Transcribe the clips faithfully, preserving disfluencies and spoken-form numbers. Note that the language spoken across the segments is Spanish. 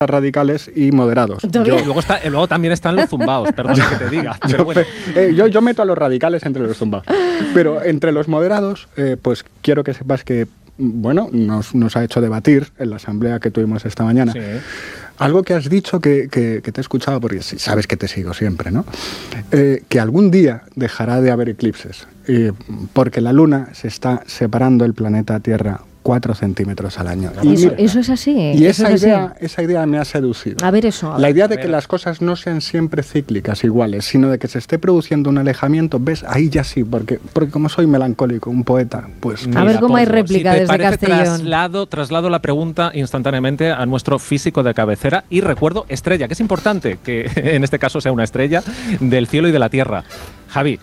radicales y moderados. Yo, luego, está, luego también están los zumbaos, perdón que te diga. Pero yo, bueno. eh, yo, yo meto a los radicales entre los zumbaos. Pero entre los moderados, eh, pues quiero que sepas que, bueno, nos, nos ha hecho debatir en la asamblea que tuvimos esta mañana. Sí. Algo que has dicho que, que, que te he escuchado, porque sabes que te sigo siempre, ¿no? Eh, que algún día dejará de haber eclipses, eh, porque la Luna se está separando del planeta Tierra cuatro centímetros al año. Y eso, mira, eso es así. Y eso esa, es idea, así. esa idea me ha seducido. A ver eso. A la idea ver. de que las cosas no sean siempre cíclicas, iguales, sino de que se esté produciendo un alejamiento. ¿Ves? Ahí ya sí, porque, porque como soy melancólico, un poeta, pues... Mira, a ver cómo hay réplica si te desde parece, Castellón. Traslado, traslado la pregunta instantáneamente a nuestro físico de cabecera y recuerdo estrella, que es importante que en este caso sea una estrella del cielo y de la tierra. Javi,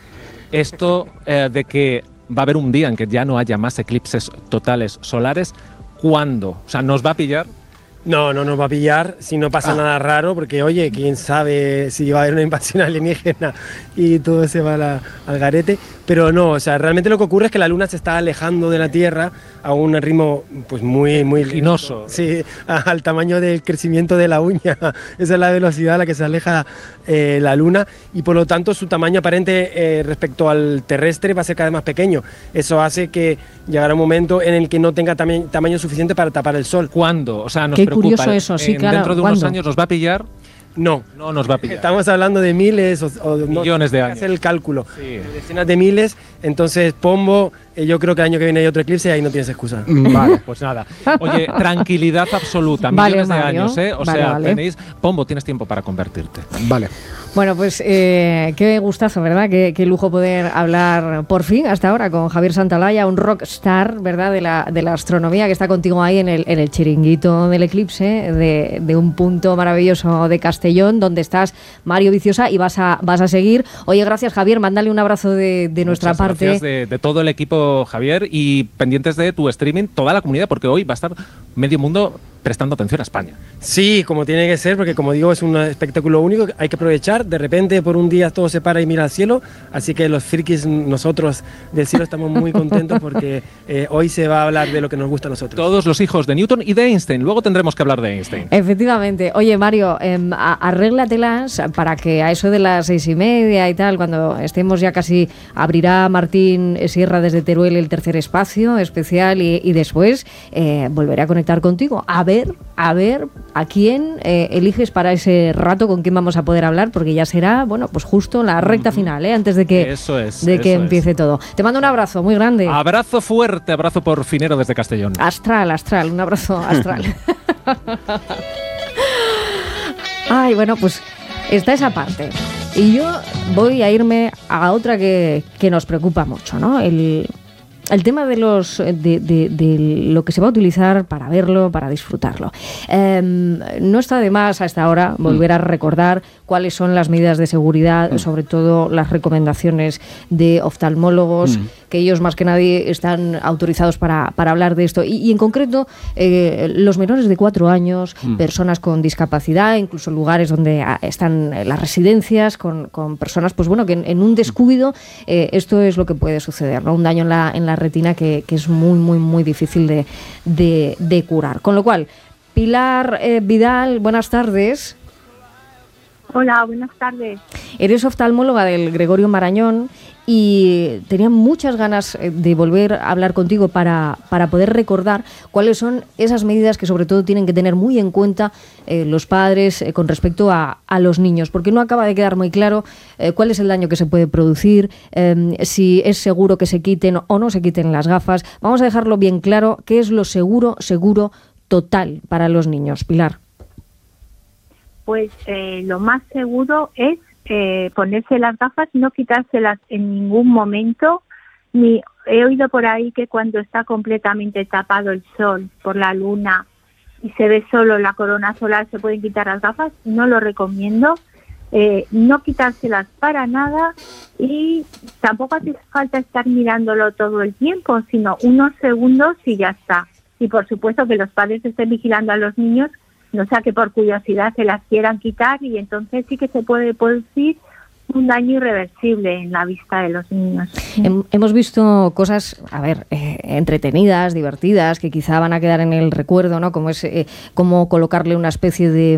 esto eh, de que va a haber un día en que ya no haya más eclipses totales solares, ¿cuándo? O sea, ¿nos va a pillar? No, no nos va a pillar si no pasa ah. nada raro, porque oye, quién sabe si va a haber una invasión alienígena y todo se va a la, al garete. Pero no, o sea, realmente lo que ocurre es que la Luna se está alejando de la Tierra a un ritmo pues muy, muy lignoso. Sí, al tamaño del crecimiento de la uña. Esa es la velocidad a la que se aleja eh, la Luna y por lo tanto su tamaño aparente eh, respecto al terrestre va a ser cada vez más pequeño. Eso hace que llegará un momento en el que no tenga tam- tamaño suficiente para tapar el Sol. ¿Cuándo? O sea, nos Qué preocupa. curioso eso, sí, eh, claro. Dentro de ¿Cuándo? unos años nos va a pillar. No, no nos va a pillar. Estamos hablando de miles o, o millones no, de años. Hacer el cálculo, sí. de decenas de miles. Entonces, Pombo, eh, yo creo que el año que viene hay otro eclipse y ahí no tienes excusa. Vale, pues nada. Oye, tranquilidad absoluta, millones vale, de años, ¿eh? O vale, sea, vale. tenéis. Pombo, tienes tiempo para convertirte. Vale. Bueno, pues eh, qué gustazo, ¿verdad? Qué, qué lujo poder hablar por fin, hasta ahora, con Javier Santalaya, un rockstar, ¿verdad? De la, de la astronomía, que está contigo ahí en el, en el chiringuito del eclipse, de, de un punto maravilloso de Castellón, donde estás, Mario Viciosa, y vas a, vas a seguir. Oye, gracias, Javier, mándale un abrazo de, de nuestra Muchas parte. Gracias de, de todo el equipo, Javier, y pendientes de tu streaming, toda la comunidad, porque hoy va a estar medio mundo prestando atención a España. Sí, como tiene que ser, porque como digo, es un espectáculo único, hay que aprovechar. De repente, por un día todo se para y mira al cielo, así que los frikis, nosotros del cielo, estamos muy contentos porque eh, hoy se va a hablar de lo que nos gusta a nosotros. Todos los hijos de Newton y de Einstein, luego tendremos que hablar de Einstein. Efectivamente. Oye, Mario, eh, arréglatelas para que a eso de las seis y media y tal, cuando estemos ya casi, abrirá Martín Sierra desde Teruel el tercer espacio especial y, y después eh, volveré a conectar contigo. A ver, a ver a quién eh, eliges para ese rato, con quién vamos a poder hablar, porque ya será, bueno, pues justo la recta final, ¿eh? Antes de que, eso es, de que eso empiece es. todo. Te mando un abrazo muy grande. Abrazo fuerte, abrazo por finero desde Castellón. Astral, astral, un abrazo astral. Ay, bueno, pues está esa parte. Y yo voy a irme a otra que, que nos preocupa mucho, ¿no? El... El tema de los de, de, de lo que se va a utilizar para verlo, para disfrutarlo. Eh, no está de más a esta hora volver a recordar cuáles son las medidas de seguridad, mm. sobre todo las recomendaciones de oftalmólogos, mm. que ellos más que nadie están autorizados para, para hablar de esto. Y, y en concreto, eh, los menores de cuatro años, mm. personas con discapacidad, incluso lugares donde están las residencias con, con personas, pues bueno, que en, en un descuido eh, esto es lo que puede suceder, ¿no? Un daño en la, en la retina que, que es muy, muy, muy difícil de, de, de curar. Con lo cual, Pilar eh, Vidal, buenas tardes. Hola, buenas tardes. Eres oftalmóloga del Gregorio Marañón y tenía muchas ganas de volver a hablar contigo para, para poder recordar cuáles son esas medidas que sobre todo tienen que tener muy en cuenta eh, los padres eh, con respecto a, a los niños, porque no acaba de quedar muy claro eh, cuál es el daño que se puede producir, eh, si es seguro que se quiten o no se quiten las gafas. Vamos a dejarlo bien claro, qué es lo seguro, seguro, total para los niños. Pilar. Pues eh, lo más seguro es eh, ponerse las gafas, no quitárselas en ningún momento. Ni he oído por ahí que cuando está completamente tapado el sol por la luna y se ve solo la corona solar se pueden quitar las gafas. No lo recomiendo. Eh, no quitárselas para nada y tampoco hace falta estar mirándolo todo el tiempo, sino unos segundos y ya está. Y por supuesto que los padres estén vigilando a los niños, no sea que por curiosidad se las quieran quitar y entonces sí que se puede producir un daño irreversible en la vista de los niños. Hem- Hemos visto cosas, a ver, eh, entretenidas, divertidas, que quizá van a quedar en el recuerdo, ¿no? Como es eh, cómo colocarle una especie de